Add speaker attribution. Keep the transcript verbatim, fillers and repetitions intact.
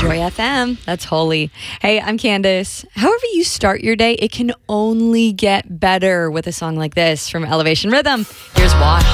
Speaker 1: Joy F M. That's holy. Hey, I'm Candace. However you start your day, it can only get better with a song like this from Elevation Rhythm. Here's Wash.